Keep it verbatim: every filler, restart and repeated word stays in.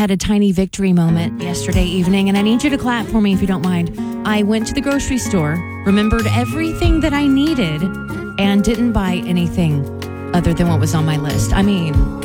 had a tiny victory moment yesterday evening, and I need you to clap for me if you don't mind. I went to the grocery store, remembered everything that I needed, and didn't buy anything other than what was on my list. I mean,